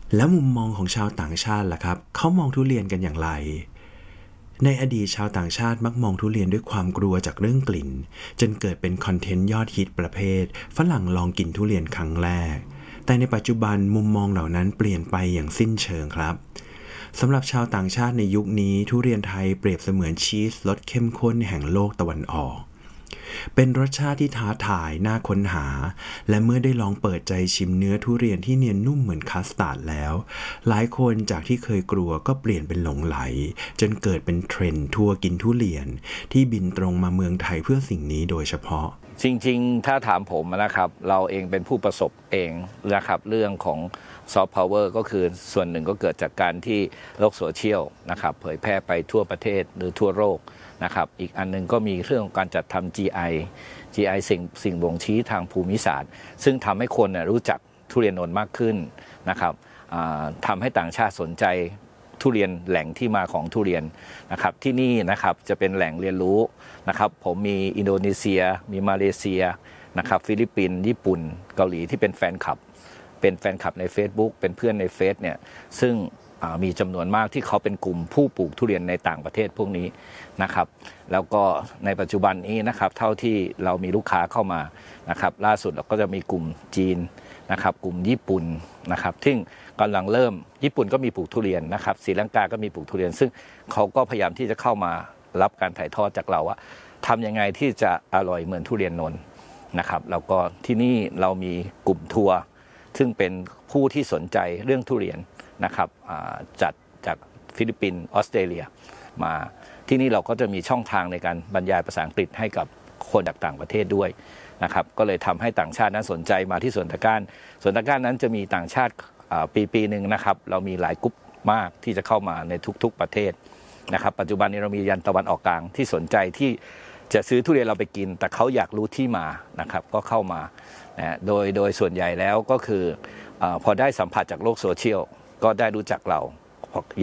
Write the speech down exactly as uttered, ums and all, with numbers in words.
แล้วมุมมองของชาวต่างชาติล่ะครับเขามองทุเรียนกันอย่างไรในอดีตชาวต่างชาติมักมองทุเรียนด้วยความกลัวจากเรื่องกลิ่นจนเกิดเป็นคอนเทนต์ยอดฮิตประเภทฝรั่งลองกินทุเรียนครั้งแรกแต่ในปัจจุบันมุมมองเหล่านั้นเปลี่ยนไปอย่างสิ้นเชิงครับสำหรับชาวต่างชาติในยุคนี้ทุเรียนไทยเปรียบเสมือนชีสรสเข้มข้นแห่งโลกตะวันออกเป็นรสชาติที่ท้าทายน่าค้นหาและเมื่อได้ลองเปิดใจชิมเนื้อทุเรียนที่เนียนนุ่มเหมือนคัสตาร์ดแล้วหลายคนจากที่เคยกลัวก็เปลี่ยนเป็นหลงไหลจนเกิดเป็นเทรนด์ทัวร์กินทุเรียนที่บินตรงมาเมืองไทยเพื่อสิ่งนี้โดยเฉพาะจริงๆถ้าถามผมนะครับเราเองเป็นผู้ประสบเองนะครับเรื่องของซอฟต์พาวเวอร์ก็คือส่วนหนึ่งก็เกิดจากการที่โลกโซเชียลนะครับเผยแพร่ไปทั่วประเทศหรือทั่วโลกนะครับอีกอันนึงก็มีเรื่องของการจัดทำ จี ไอ จี ไอ สิ่งสิ่งบ่งชี้ทางภูมิศาสตร์ซึ่งทำให้คนรู้จักทุเรียนนนท์มากขึ้นนะครับทำให้ต่างชาติสนใจทุเรียนแหล่งที่มาของทุเรียนนะครับที่นี่นะครับจะเป็นแหล่งเรียนรู้นะครับผมมีอินโดนีเซียมีมาเลเซียนะครับฟิลิปปินส์ญี่ปุ่นเกาหลีที่เป็นแฟนคลับเป็นแฟนคลับใน Facebook เป็นเพื่อนในเฟซเนี่ยซึ่งมีจำนวนมากที่เขาเป็นกลุ่มผู้ปลูกทุเรียนในต่างประเทศพวกนี้นะครับแล้วก็ในปัจจุบันนี้นะครับเท่าที่เรามีลูกค้าเข้ามานะครับล่าสุดเราก็จะมีกลุ่มจีนนะครับกลุ่มญี่ปุ่นนะครับซึ่งกำลังเริ่มญี่ปุ่นก็มีปลูกทุเรียนนะครับศรีลังกาก็มีปลูกทุเรียนซึ่งเขาก็พยายามที่จะเข้ามารับการถ่ายทอดจากเราว่าทำยังไงที่จะอร่อยเหมือนทุเรียนนนท์นะครับแล้วก็ที่นี่เรามีกลุ่มทัวร์ซึ่งเป็นผู้ที่สนใจเรื่องทุเรียนนะครับจัดจากฟิลิปปินส์ออสเตรเลียมาที่นี่เราก็จะมีช่องทางในการบรรยายภาษาอังกฤษให้กับคนจากต่างประเทศด้วยนะครับก็เลยทำให้ต่างชาตินั้นสนใจมาที่สวนตะกร้าสวนตะกร้านั้นจะมีต่างชาติปีปีหนึ่งนะครับเรามีหลายกลุ่มมากที่จะเข้ามาในทุกๆประเทศนะครับปัจจุบันนี้เรามียันตะวันออกกลางที่สนใจที่จะซื้อทุเรียนเราไปกินแต่เขาอยากรู้ที่มานะครับก็เข้ามานะโดยโดยส่วนใหญ่แล้วก็คือพอได้สัมผัสจากโลกโซเชียลก็ได้รู้จักเรา